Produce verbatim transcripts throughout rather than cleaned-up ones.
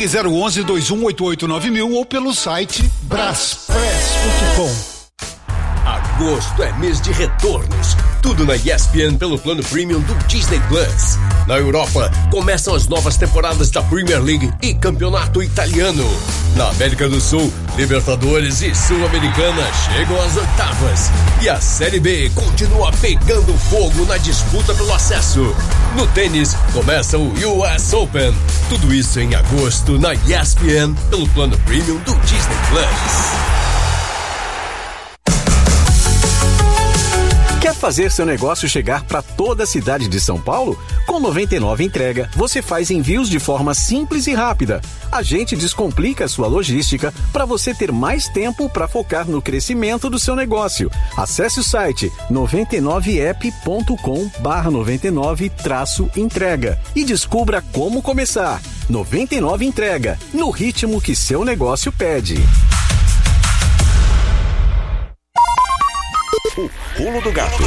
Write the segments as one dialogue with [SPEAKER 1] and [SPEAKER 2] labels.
[SPEAKER 1] Ligue zero onze, dois um oito oito, nove mil ou pelo site braspress ponto com.
[SPEAKER 2] Agosto é mês de retornos. Tudo na E S P N pelo plano premium do Disney Plus. Na Europa, começam as novas temporadas da Premier League e Campeonato Italiano. Na América do Sul, Libertadores e Sul-Americana chegam às oitavas. E a Série B continua pegando fogo na disputa pelo acesso. No tênis, começa o U S Open. Tudo isso em agosto na E S P N pelo plano premium do Disney Plus.
[SPEAKER 3] Quer fazer seu negócio chegar para toda a cidade de São Paulo? Com noventa e nove Entrega, você faz envios de forma simples e rápida. A gente descomplica a sua logística para você ter mais tempo para focar no crescimento do seu negócio. Acesse o site noventa e nove app ponto com barra noventa e nove traço entrega e descubra como começar. noventa e nove Entrega, no ritmo que seu negócio pede.
[SPEAKER 4] O Pulo do Gato.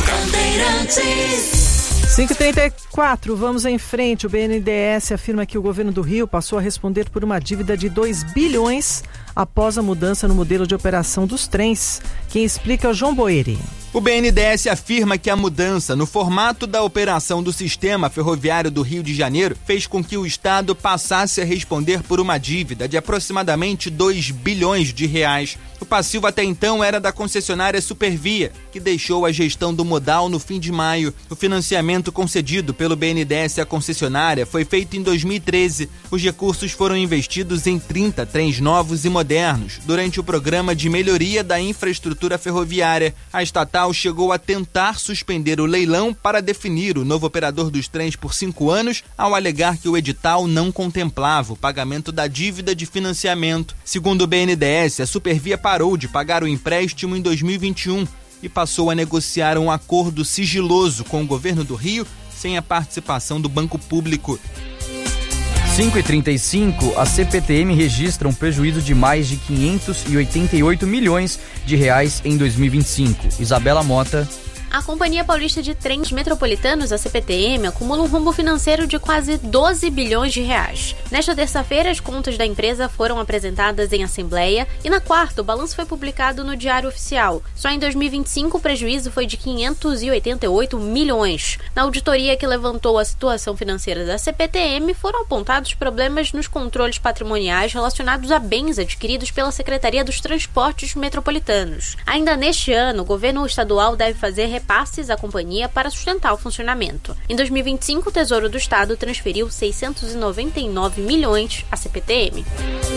[SPEAKER 5] cinco e trinta e quatro, vamos em frente. O B N D E S afirma que o governo do Rio passou a responder por uma dívida de dois bilhões após a mudança no modelo de operação dos trens. Quem explica é o João Boeri.
[SPEAKER 6] O B N D E S afirma que a mudança no formato da operação do sistema ferroviário do Rio de Janeiro fez com que o Estado passasse a responder por uma dívida de aproximadamente dois bilhões de reais. O passivo até então era da concessionária Supervia, que deixou a gestão do modal no fim de maio. O financiamento concedido pelo B N D E S à concessionária foi feito em dois mil e treze. Os recursos foram investidos em trinta trens novos e modernos durante o programa de melhoria da infraestrutura ferroviária. A estatal chegou a tentar suspender o leilão para definir o novo operador dos trens por cinco anos, ao alegar que o edital não contemplava o pagamento da dívida de financiamento. Segundo o B N D E S, a Supervia parou de pagar o empréstimo em dois mil e vinte e um e passou a negociar um acordo sigiloso com o governo do Rio, sem a participação do Banco Público.
[SPEAKER 7] cinco e trinta e cinco, a C P T M registra um prejuízo de mais de quinhentos e oitenta e oito milhões de reais em dois mil e vinte e cinco. Isabela Mota.
[SPEAKER 8] A Companhia Paulista de Trens Metropolitanos, a C P T M, acumula um rombo financeiro de quase doze bilhões de reais. Nesta terça-feira, as contas da empresa foram apresentadas em assembleia e na quarta, o balanço foi publicado no Diário Oficial. Só em dois mil e vinte e cinco, o prejuízo foi de quinhentos e oitenta e oito milhões. Na auditoria que levantou a situação financeira da C P T M, foram apontados problemas nos controles patrimoniais relacionados a bens adquiridos pela Secretaria dos Transportes Metropolitanos. Ainda neste ano, o governo estadual deve fazer repasses à companhia para sustentar o funcionamento. Em dois mil e vinte e cinco, o Tesouro do Estado transferiu seiscentos e noventa e nove milhões à C P T M.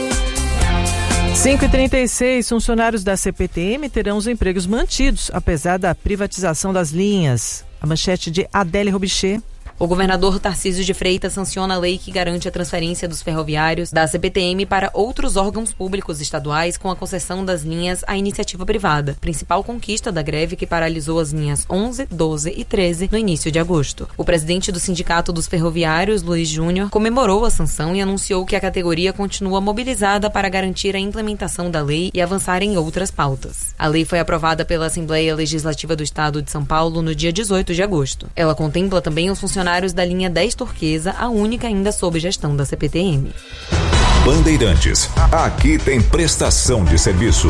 [SPEAKER 5] cinco e trinta e seis, funcionários da C P T M terão os empregos mantidos, apesar da privatização das linhas. A manchete de Adélia Robichê.
[SPEAKER 9] O governador Tarcísio de Freitas sanciona a lei que garante a transferência dos ferroviários da C P T M para outros órgãos públicos estaduais com a concessão das linhas à iniciativa privada, principal conquista da greve que paralisou as linhas onze, doze e treze no início de agosto. O presidente do Sindicato dos Ferroviários, Luiz Júnior, comemorou a sanção e anunciou que a categoria continua mobilizada para garantir a implementação da lei e avançar em outras pautas. A lei foi aprovada pela Assembleia Legislativa do Estado de São Paulo no dia dezoito de agosto. Ela contempla também os funcionários da linha dez Turquesa, a única ainda sob gestão da C P T M.
[SPEAKER 4] Bandeirantes, aqui tem prestação de serviço.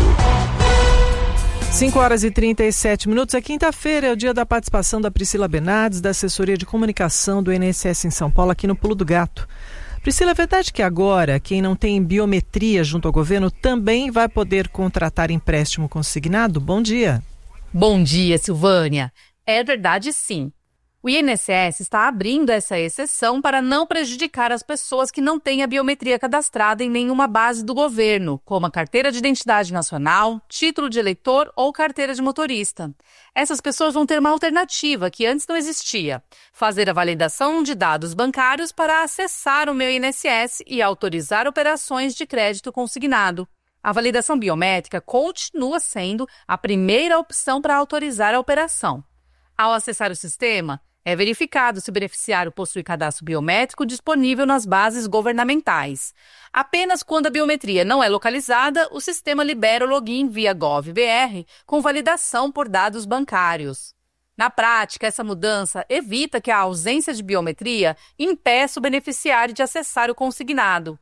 [SPEAKER 5] cinco horas e trinta e sete minutos, é quinta-feira, é o dia da participação da Priscila Bernardes, da Assessoria de Comunicação do I N S S em São Paulo, aqui no Pulo do Gato. Priscila, é verdade que agora quem não tem biometria junto ao governo também vai poder contratar empréstimo consignado? Bom dia.
[SPEAKER 10] Bom dia, Silvânia. É verdade, sim. O I N S S está abrindo essa exceção para não prejudicar as pessoas que não têm a biometria cadastrada em nenhuma base do governo, como a carteira de identidade nacional, título de eleitor ou carteira de motorista. Essas pessoas vão ter uma alternativa que antes não existia: fazer a validação de dados bancários para acessar o Meu I N S S e autorizar operações de crédito consignado. A validação biométrica continua sendo a primeira opção para autorizar a operação. Ao acessar o sistema, é verificado se o beneficiário possui cadastro biométrico disponível nas bases governamentais. Apenas quando a biometria não é localizada, o sistema libera o login via Gov.br com validação por dados bancários. Na prática, essa mudança evita que a ausência de biometria impeça o beneficiário de acessar o consignado.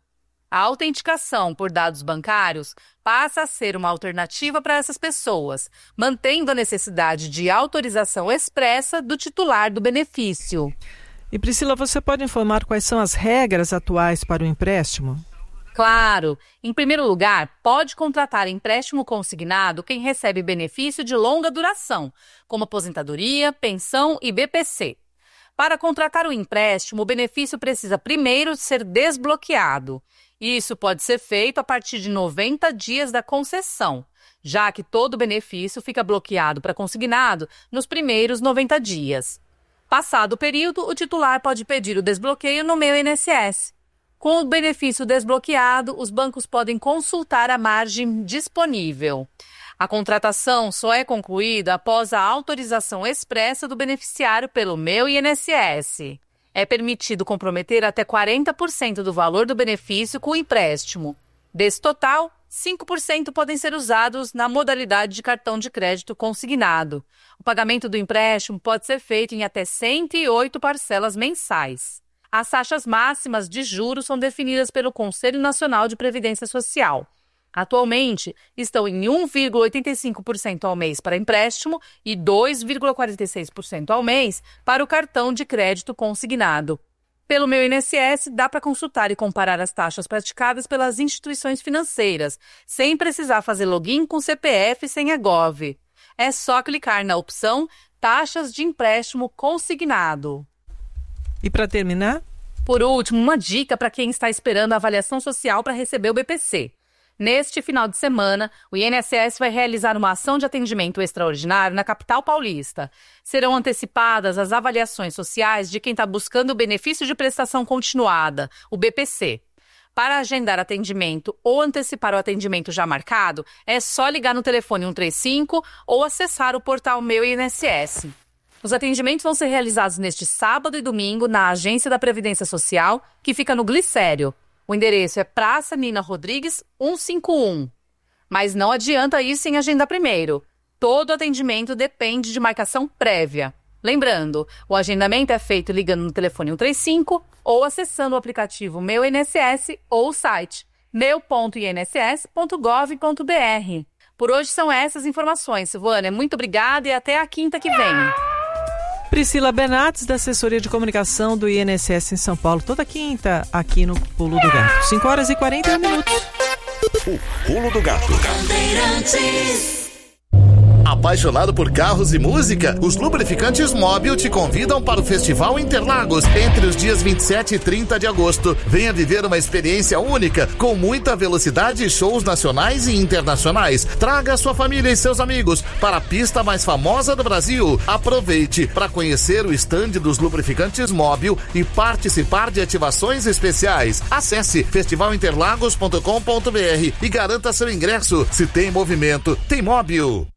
[SPEAKER 10] A autenticação por dados bancários passa a ser uma alternativa para essas pessoas, mantendo a necessidade de autorização expressa do titular do benefício.
[SPEAKER 5] E Priscila, você pode informar quais são as regras atuais para o empréstimo?
[SPEAKER 10] Claro. Em primeiro lugar, pode contratar empréstimo consignado quem recebe benefício de longa duração, como aposentadoria, pensão e B P C. Para contratar o empréstimo, o benefício precisa primeiro ser desbloqueado. Isso pode ser feito a partir de noventa dias da concessão, já que todo benefício fica bloqueado para consignado nos primeiros noventa dias. Passado o período, o titular pode pedir o desbloqueio no Meu I N S S. Com o benefício desbloqueado, os bancos podem consultar a margem disponível. A contratação só é concluída após a autorização expressa do beneficiário pelo Meu I N S S. É permitido comprometer até quarenta por cento do valor do benefício com o empréstimo. Desse total, cinco por cento podem ser usados na modalidade de cartão de crédito consignado. O pagamento do empréstimo pode ser feito em até cento e oito parcelas mensais. As taxas máximas de juros são definidas pelo Conselho Nacional de Previdência Social. Atualmente, estão em um vírgula oitenta e cinco por cento ao mês para empréstimo e dois vírgula quarenta e seis por cento ao mês para o cartão de crédito consignado. Pelo Meu I N S S, dá para consultar e comparar as taxas praticadas pelas instituições financeiras, sem precisar fazer login com C P F e senha Gov. É só clicar na opção Taxas de Empréstimo Consignado.
[SPEAKER 5] E para terminar?
[SPEAKER 10] Por último, uma dica para quem está esperando a avaliação social para receber o B P C. Neste final de semana, o I N S S vai realizar uma ação de atendimento extraordinário na capital paulista. Serão antecipadas as avaliações sociais de quem está buscando o benefício de prestação continuada, o B P C. Para agendar atendimento ou antecipar o atendimento já marcado, é só ligar no telefone cento e trinta e cinco ou acessar o portal Meu I N S S. Os atendimentos vão ser realizados neste sábado e domingo na Agência da Previdência Social, que fica no Glicério. O endereço é Praça Nina Rodrigues, cento e cinquenta e um. Mas não adianta ir sem agendar primeiro. Todo atendimento depende de marcação prévia. Lembrando, o agendamento é feito ligando no telefone cento e trinta e cinco ou acessando o aplicativo Meu I N S S ou o site meu ponto i n s s ponto gov ponto b r. Por hoje são essas informações, Silvânia. Muito obrigada e até a quinta que vem.
[SPEAKER 5] Priscila Bernardes, da Assessoria de Comunicação do I N S S em São Paulo, toda quinta aqui no Pulo do Gato. cinco horas e quarenta e um minutos.
[SPEAKER 4] O Pulo do Gato.
[SPEAKER 11] Apaixonado por carros e música? Os Lubrificantes Móbil te convidam para o Festival Interlagos entre os dias vinte e sete e trinta de agosto. Venha viver uma experiência única com muita velocidade e shows nacionais e internacionais. Traga sua família e seus amigos para a pista mais famosa do Brasil. Aproveite para conhecer o estande dos Lubrificantes Móbil e participar de ativações especiais. Acesse festival interlagos ponto com ponto b r e garanta seu ingresso. Se tem movimento, tem Móbil.